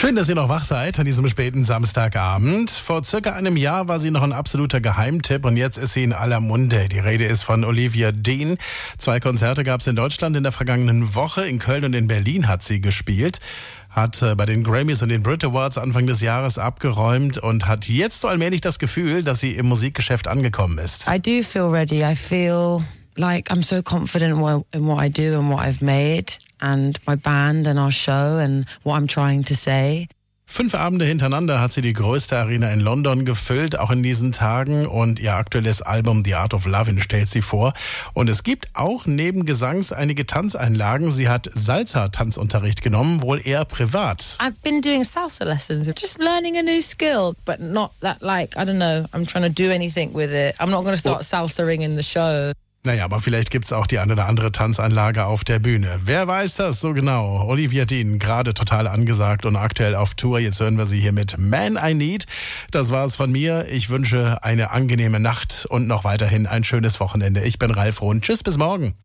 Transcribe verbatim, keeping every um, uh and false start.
Schön, dass ihr noch wach seid an diesem späten Samstagabend. Vor circa einem Jahr war sie noch ein absoluter Geheimtipp und jetzt ist sie in aller Munde. Die Rede ist von Olivia Dean. Zwei Konzerte gab es in Deutschland in der vergangenen Woche. In Köln und in Berlin hat sie gespielt. Hat bei den Grammys und den Brit Awards Anfang des Jahres abgeräumt und hat jetzt so allmählich das Gefühl, dass sie im Musikgeschäft angekommen ist. I do feel ready. I feel like I'm so confident in what I do and what I've made and my band and our show and what I'm trying to say. Fünf Abende hintereinander hat sie die größte Arena in London gefüllt, auch in diesen Tagen. Und ihr aktuelles Album The Art of Lovin' stellt sie vor. Und es gibt auch neben Gesangs einige Tanzeinlagen. Sie hat Salsa-Tanzunterricht genommen, wohl eher privat. I've been doing salsa lessons, just learning a new skill, but not that like, I don't know, I'm trying to do anything with it. I'm not going to start salsa-ing in the show. Naja, aber vielleicht gibt's auch die eine oder andere Tanzanlage auf der Bühne. Wer weiß das so genau? Olivia Dean, gerade total angesagt und aktuell auf Tour. Jetzt hören wir sie hier mit Man I Need. Das war's von mir. Ich wünsche eine angenehme Nacht und noch weiterhin ein schönes Wochenende. Ich bin Ralf Rohn. Tschüss, bis morgen.